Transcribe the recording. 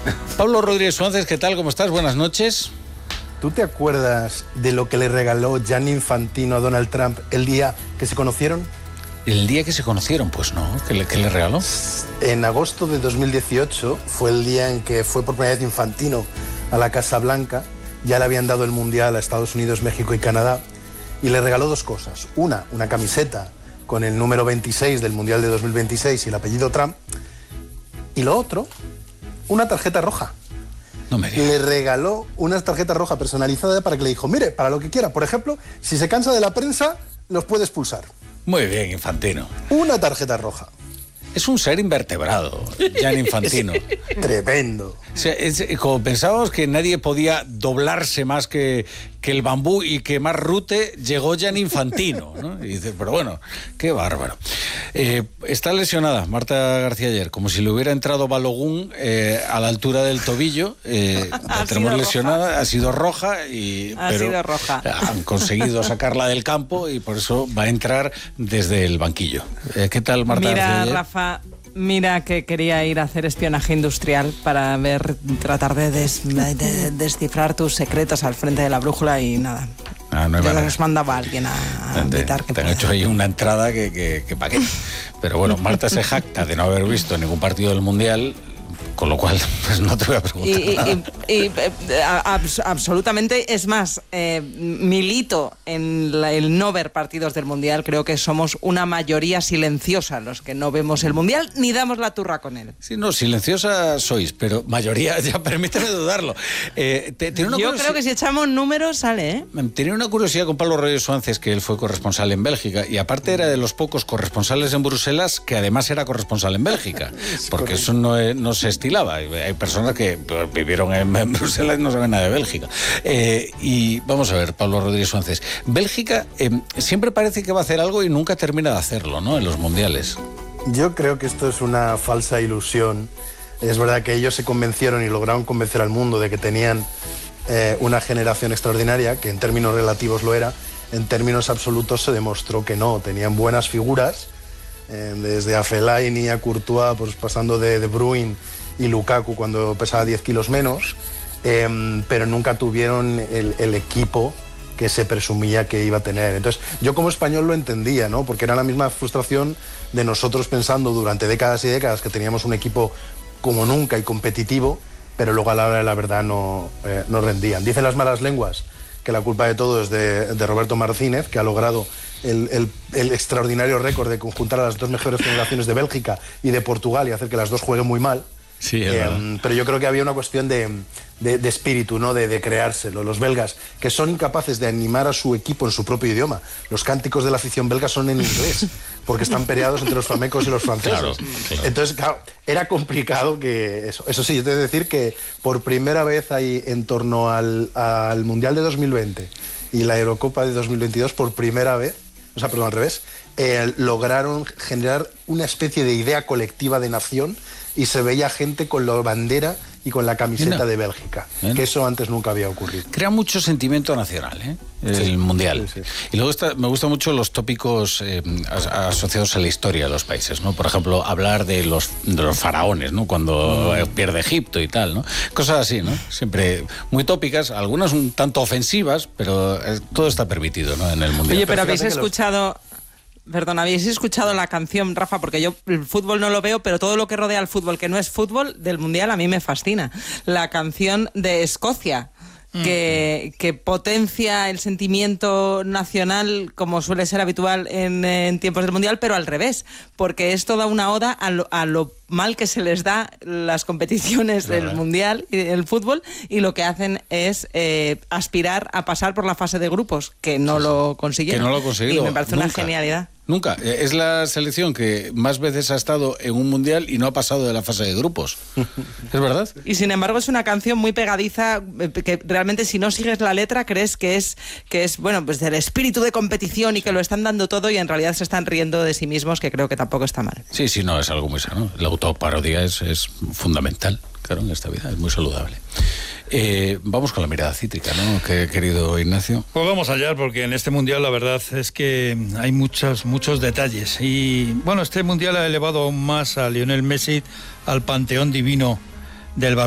Pablo Rodríguez Suárez, ¿qué tal? ¿Cómo estás? Buenas noches. ¿Tú te acuerdas de lo que le regaló Gianni Infantino a Donald Trump el día que se conocieron? ¿El día que se conocieron? Pues no. ¿Qué le regaló? En agosto de 2018 fue el día en que fue por primera vez Infantino a la Casa Blanca. Ya le habían dado el Mundial a Estados Unidos, México y Canadá. Y le regaló dos cosas. Una camiseta con el número 26 del Mundial de 2026 y el apellido Trump. Y lo otro, una tarjeta roja. No me digas. Le regaló una tarjeta roja personalizada para que le dijo, mire, para lo que quiera. Por ejemplo, si se cansa de la prensa, los puede expulsar. Muy bien, Infantino. Una tarjeta roja. Es un ser invertebrado, Gianni Infantino. Tremendo. O sea, como pensábamos que nadie podía doblarse más que el bambú y que más rute, llegó Gianni Infantino, ¿no? Y dice, pero bueno, qué bárbaro. Está lesionada Marta García Aller, como si le hubiera entrado Balogun a la altura del tobillo. La tenemos lesionada, roja. Ha sido roja, pero roja. Han conseguido sacarla del campo y por eso va a entrar desde el banquillo. ¿Qué tal, Marta García Aller? Rafa, mira que quería ir a hacer espionaje industrial para tratar de descifrar tus secretos al frente de la brújula y nada. No yo les mandaba a alguien a invitar. Te han hecho ahí una entrada que pa' qué. Pero bueno, Marta se jacta de no haber visto ningún partido del Mundial, con lo cual pues no te voy a preguntar absolutamente, es más, milito en el no ver partidos del Mundial. Creo que somos una mayoría silenciosa los que no vemos el Mundial ni damos la turra con él. Sí, no, silenciosa sois, pero mayoría, ya permíteme dudarlo. Yo creo que si echamos números sale, ¿eh? Tenía una curiosidad con Pablo Rodríguez Suárez, que él fue corresponsal en Bélgica, y aparte era de los pocos corresponsales en Bruselas que además era corresponsal en Bélgica, porque eso no se estilaba. Hay personas que vivieron en Bruselas y no saben nada de Bélgica. Y vamos a ver, Pablo Rodríguez Suárez, Bélgica siempre parece que va a hacer algo y nunca termina de hacerlo, ¿no? En los mundiales. Yo creo que esto es una falsa ilusión. Es verdad que ellos se convencieron y lograron convencer al mundo de que tenían una generación extraordinaria, que en términos relativos lo era. En términos absolutos se demostró que no. Tenían buenas figuras, desde a Fellaini a Courtois, pues pasando de Bruyne y Lukaku cuando pesaba 10 kilos menos, pero nunca tuvieron el equipo que se presumía que iba a tener. Entonces, yo como español lo entendía, ¿no? Porque era la misma frustración de nosotros pensando durante décadas y décadas que teníamos un equipo como nunca y competitivo, pero luego a la hora de la verdad no rendían. Dicen las malas lenguas que la culpa de todo es de Roberto Martínez, que ha logrado el extraordinario récord de conjuntar a las dos mejores generaciones de Bélgica y de Portugal y hacer que las dos jueguen muy mal. Sí, pero yo creo que había una cuestión de espíritu, ¿no? De creárselo. Los belgas, que son incapaces de animar a su equipo en su propio idioma. Los cánticos de la afición belga son en inglés, porque están peleados entre los flamencos y los franceses. Claro. Entonces, claro, era complicado que eso. Eso sí, yo te he de decir que por primera vez ahí en torno al Mundial de 2020 y la Eurocopa de 2022, por primera vez, al revés, lograron generar una especie de idea colectiva de nación y se veía gente con la bandera y con la camiseta de Bélgica, que eso antes nunca había ocurrido. Crea mucho sentimiento nacional, el Mundial. Sí. Y luego me gustan mucho los tópicos asociados a la historia de los países, ¿no? Por ejemplo, hablar de los faraones, ¿no? Cuando pierde Egipto y tal, ¿no? Cosas así, ¿no? Siempre muy tópicas, algunas un tanto ofensivas, pero todo está permitido, ¿no? En el Mundial. Oye, pero habéis escuchado... Perdón, ¿habéis escuchado la canción, Rafa? Porque yo el fútbol no lo veo, pero todo lo que rodea al fútbol, que no es fútbol, del Mundial a mí me fascina. La canción de Escocia, que potencia el sentimiento nacional, como suele ser habitual en tiempos del Mundial, pero al revés, porque es toda una oda a lo mal que se les da las competiciones del Mundial y el fútbol, y lo que hacen es aspirar a pasar por la fase de grupos, que no lo consiguieron. Que no lo consiguieron. Y me parece una genialidad. Nunca. Es la selección que más veces ha estado en un mundial y no ha pasado de la fase de grupos. ¿Es verdad? Y sin embargo es una canción muy pegadiza, que realmente si no sigues la letra crees que es bueno, pues del espíritu de competición y que lo están dando todo, y en realidad se están riendo de sí mismos, que creo que tampoco está mal. Sí, no, es algo muy sano. La autoparodia es fundamental, claro, en esta vida, es muy saludable. Vamos con la mirada cítrica, ¿no, querido Ignacio? Pues vamos allá, porque en este mundial la verdad es que hay muchos detalles. Y bueno, este mundial ha elevado aún más a Lionel Messi al panteón divino del